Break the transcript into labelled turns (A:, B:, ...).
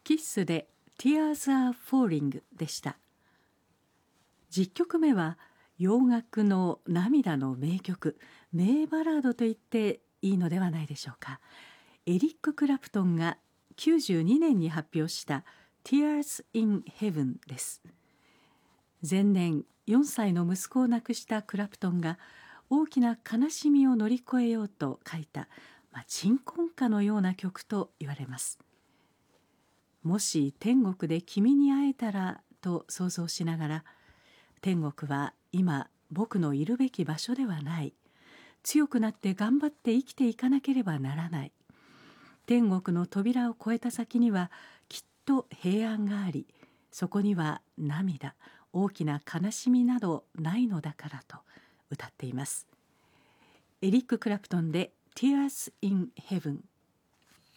A: キッスで Tears are Falling でした。10曲目は洋楽の涙の名曲、名バラードと言っていいのではないでしょうか。エリック・クラプトンが92年に発表したTears in Heaven です。前年4歳の息子を亡くしたクラプトンが大きな悲しみを乗り越えようと書いた、鎮魂歌のような曲と言われます。もし天国で君に会えたらと想像しながら、天国は今僕のいるべき場所ではない、強くなって頑張って生きていかなければならない、天国の扉を越えた先にはきっと平安があり、そこには涙、大きな悲しみなどないのだからと歌っています。エリック・クラプトンで Tears in Heaven。